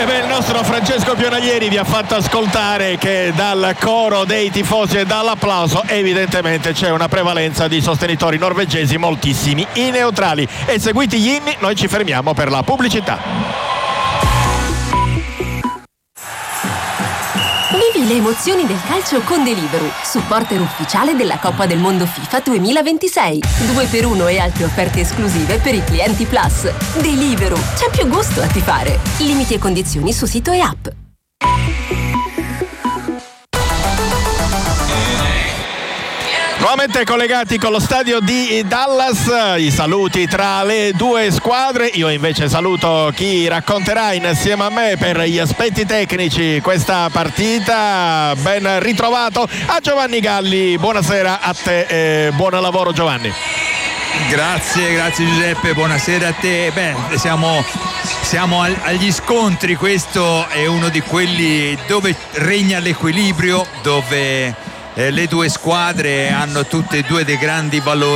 Il nostro Francesco Pionaglieri vi ha fatto ascoltare che dal coro dei tifosi e dall'applauso evidentemente c'è una prevalenza di sostenitori norvegesi, moltissimi. I neutrali. E seguiti gli inni, noi ci fermiamo per la pubblicità. Vivi le emozioni del calcio con Deliveroo, supporter ufficiale della Coppa del Mondo FIFA 2026. 2x1 e altre offerte esclusive per i clienti Plus. Deliveroo, c'è più gusto a tifare. Limiti e condizioni su sito e app. Nuovamente collegati con lo stadio di Dallas, i saluti tra le due squadre. Io invece saluto chi racconterà insieme a me per gli aspetti tecnici questa partita. Ben ritrovato a Giovanni Galli, buonasera a te e buon lavoro Giovanni. Grazie Giuseppe, buonasera a te. Siamo agli scontri, questo è uno di quelli dove regna l'equilibrio, dove le due squadre hanno tutte e due dei grandi valori